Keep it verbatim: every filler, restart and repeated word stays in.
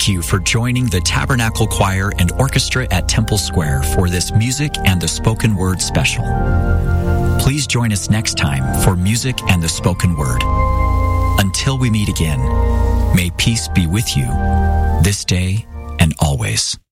thank you for joining the Tabernacle Choir and Orchestra at Temple Square for this Music and the Spoken Word special. Please join us next time for Music and the Spoken Word. Until we meet again, may peace be with you this day and always.